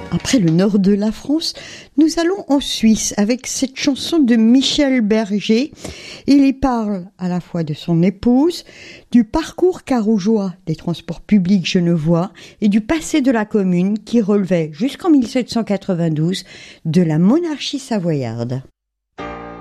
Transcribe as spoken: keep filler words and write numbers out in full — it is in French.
Après le nord de la France, nous allons en Suisse avec cette chanson de Michel Berger. Il y parle à la fois de son épouse, du parcours carougeois des transports publics genevois et du passé de la commune qui relevait jusqu'en mille sept cent quatre-vingt-douze de la monarchie savoyarde.